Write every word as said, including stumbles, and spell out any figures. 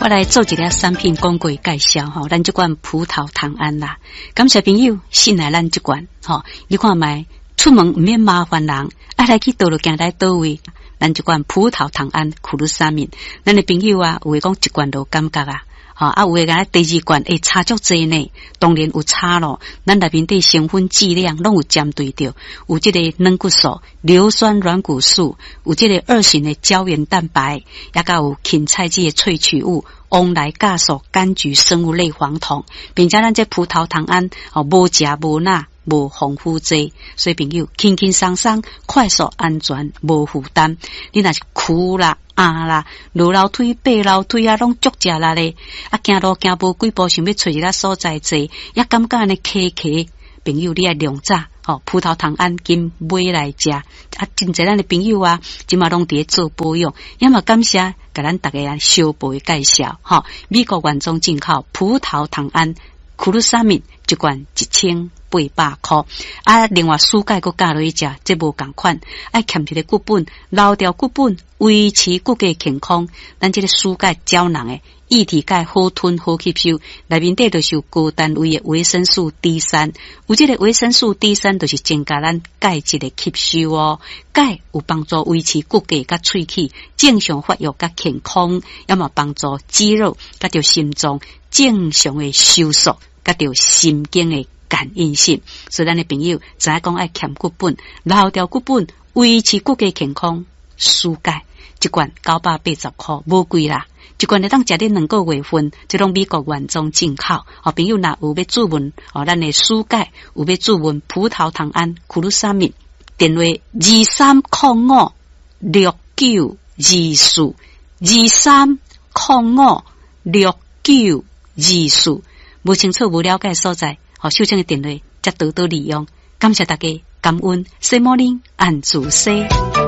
我来做一个产品广告介绍吼，咱这款葡萄糖胺啦，感谢朋友信赖咱这款吼，你看卖出门唔免麻烦人，爱来去倒落行来倒位，咱这款葡萄糖胺苦鲁沙敏，咱的朋友啊，有诶讲一罐都感觉啊。好啊，有诶个第二罐会差足济呢，当然有差咯。咱内面的成分剂量拢有针对着，有这个软骨素、硫酸软骨素，有这个二型的胶原蛋白，也甲有芹菜籽的萃取物、翁来酵素、柑橘生物类黄酮，并且咱这葡萄糖胺哦，无食无钠。无防腐剂，所以朋友轻轻松松、快速、安全、无负担。你若是苦啦、啊啦、落楼梯、爬楼梯啊，拢足食力咧。啊，行路行无几步，想要找一个所在坐，也感觉安尼卡卡。朋友，你爱量早哦，葡萄糖胺金买来食。啊，真侪咱的朋友啊，即嘛拢伫咧做保养，也嘛感谢甲咱大家啊小辈介绍吼、哦。美国原装进口葡萄糖胺苦鲁沙敏一罐一千。八百块啊！另外蔬钙佮加落去食，这无共款，爱欠一个骨本，留掉骨本，维持骨骼健康。咱这个蔬钙胶囊诶，液体钙好吞好吸收，内面底就是有高单位的维生素 D 三，有这个维生素 D 三就是增加咱钙质的吸收哦。钙有帮助维持骨骼甲喙齿正常发育甲健康，也嘛帮助肌肉甲着心脏正常的收缩，甲着神经的。感应性，所以咱的朋友知影讲爱欠骨本，留掉骨本，维持骨骼健康，蔬钙一罐九百八十块，无贵啦。一罐你当食咧两个月份，这种美国原装进口。哦，朋友若有要注文，哦，咱的蔬钙有要注文葡萄糖胺苦鲁沙敏，电话二三零五六九二四二三零五六九二四，无清楚无了解所在。好，收证的电话，则多多利用。感谢大家，感恩，Good morning， 安主西。